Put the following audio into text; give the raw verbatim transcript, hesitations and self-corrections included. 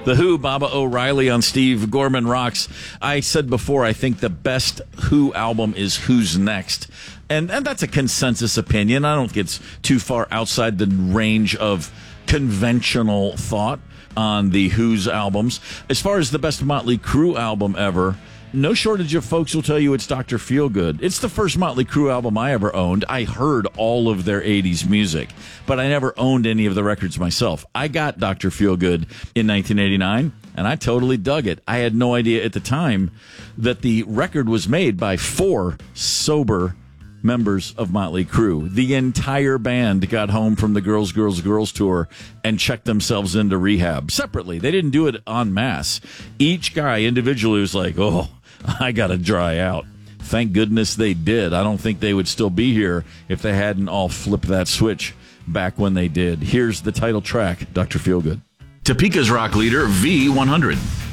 The Who, Baba O'Reilly on Steve Gorman Rocks. I said before, I think the best Who album is Who's Next. And, and that's a consensus opinion. I don't think it's too far outside the range of conventional thought on the Who's albums. As far as the best Motley Crue album ever, no shortage of folks will tell you it's Doctor Feelgood. It's the first Motley Crue album I ever owned. I heard all of their eighties music, but I never owned any of the records myself. I got Doctor Feelgood in nineteen eighty-nine, and I totally dug it. I had no idea at the time that the record was made by four sober members of Motley Crue. The entire band got home from the Girls, Girls, Girls tour and checked themselves into rehab separately. They didn't do it en masse. Each guy individually was like, oh, I got to dry out. Thank goodness they did. I don't think they would still be here if they hadn't all flipped that switch back when they did. Here's the title track, Doctor Feelgood. Topeka's rock leader, V one hundred.